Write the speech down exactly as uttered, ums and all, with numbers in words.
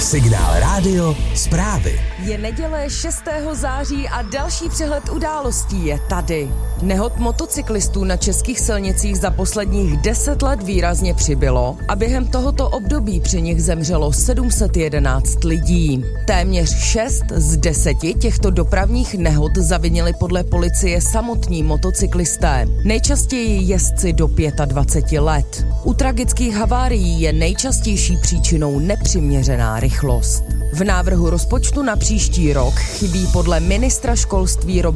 Signál Rádio zprávy. Je neděle šestého září a další přehled událostí je tady. Nehod motocyklistů na českých silnicích za posledních deset let výrazně přibylo a během tohoto období při nich zemřelo sedm set jedenáct lidí. Téměř šest z deseti těchto dopravních nehod zavinili podle policie samotní motocyklisté. Nejčastěji jezdci do dvacet pět let. U tragických havárií je nejčastější příčinou nepřiměřená rychlost. V návrhu rozpočtu na příští rok chybí podle ministra školství